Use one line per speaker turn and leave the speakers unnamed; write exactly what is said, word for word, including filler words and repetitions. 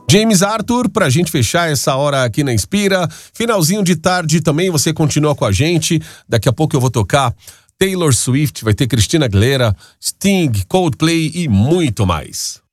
James Arthur, pra gente fechar essa hora aqui na Inspira. Finalzinho de tarde também você continua com a gente. Daqui a pouco eu vou tocar Taylor Swift, vai ter Christina Aguilera, Sting, Coldplay e muito mais.